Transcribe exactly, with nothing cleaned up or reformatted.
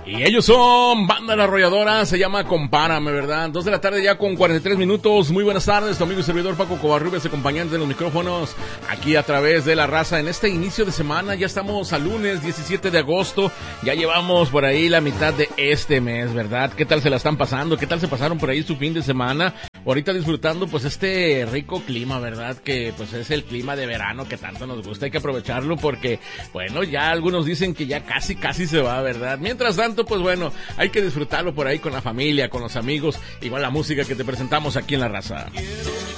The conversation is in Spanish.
Y ellos son Banda La Arrolladora, se llama Compárame, ¿verdad? Dos de la tarde ya con cuarenta y tres minutos. Muy buenas tardes, tu amigo y servidor Paco Covarrubias, acompañante de los micrófonos, aquí a través de La Raza. En este inicio de semana, ya estamos a lunes diecisiete de agosto, ya llevamos por ahí la mitad de este mes, ¿verdad? ¿Qué tal se la están pasando? ¿Qué tal se pasaron por ahí su fin de semana? Ahorita disfrutando pues este rico clima, ¿verdad? Que pues es el clima de verano que tanto nos gusta, hay que aprovecharlo porque, bueno, ya algunos dicen que ya casi, casi se va, ¿verdad? Mientras tanto, pues bueno, hay que disfrutarlo por ahí con la familia, con los amigos, igual la música que te presentamos aquí en La Raza.